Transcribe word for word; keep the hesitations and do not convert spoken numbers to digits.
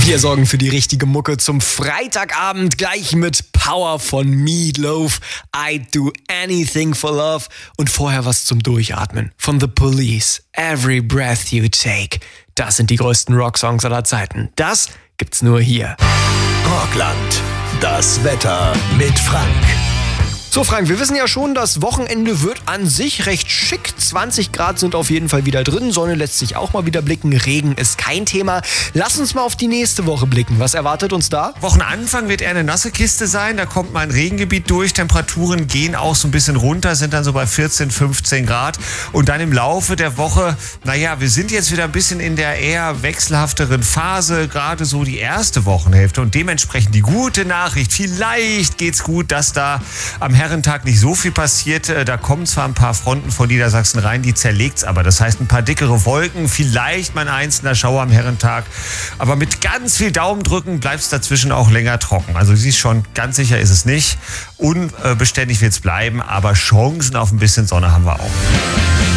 Wir sorgen für die richtige Mucke zum Freitagabend, gleich mit Power von Meatloaf, I'd Do Anything for Love und vorher was zum Durchatmen von The Police, Every Breath You Take. Das sind die größten Rocksongs aller Zeiten. Das gibt's nur hier. Rockland, das Wetter mit Frank. So Frank, wir wissen ja schon, das Wochenende wird an sich recht schick. zwanzig Grad sind auf jeden Fall wieder drin. Sonne lässt sich auch mal wieder blicken. Regen ist kein Thema. Lass uns mal auf die nächste Woche blicken. Was erwartet uns da? Wochenanfang wird eher eine nasse Kiste sein. Da kommt mal ein Regengebiet durch. Temperaturen gehen auch so ein bisschen runter, sind dann so bei vierzehn, fünfzehn Grad. Und dann im Laufe der Woche, naja, wir sind jetzt wieder ein bisschen in der eher wechselhafteren Phase. Gerade so die erste Wochenhälfte. Und dementsprechend die gute Nachricht. Vielleicht geht's gut, dass da am Herrentag nicht so viel passiert. Da kommen zwar ein paar Fronten von Niedersachsen rein, die zerlegt's aber. Das heißt, ein paar dickere Wolken, vielleicht mal ein einzelner Schauer am Herrentag. Aber mit ganz viel Daumendrücken bleibt's dazwischen auch länger trocken. Also siehst schon, ganz sicher ist es nicht. Unbeständig wird's bleiben, aber Chancen auf ein bisschen Sonne haben wir auch.